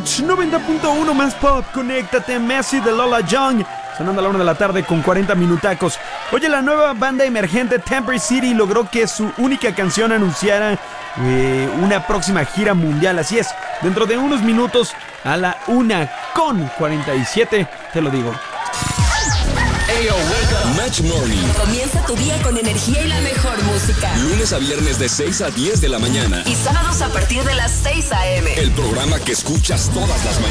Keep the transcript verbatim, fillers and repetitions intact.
Match noventa punto uno más pop. Conéctate, Messi de Lola Young. Sonando a la una de la tarde con cuarenta minutacos. Oye, la nueva banda emergente Temporary City logró que su única canción anunciara eh, una próxima gira mundial. Así es, dentro de unos minutos a la una con cuarenta y siete, te lo digo. Ayo, wake up. Match Morning. Comienza tu día con energía y la mejor música. Lunes a viernes de seis a diez de la mañana. Y sábados a partir de las seis a.m. El programa que escuchas todas las mañanas.